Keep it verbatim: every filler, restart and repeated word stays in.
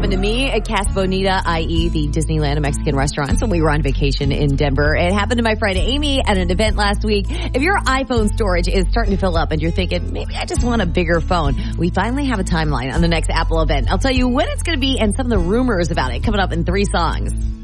happened to me at Casa Bonita, that is the Disneyland Mexican restaurant. So we were on vacation in Denver. It happened to my friend Amy at an event last week. If your iPhone storage is starting to fill up and you're thinking, maybe I just want a bigger phone, we finally have a timeline on the next Apple event. I'll tell you when it's going to be and some of the rumors about it coming up in three songs.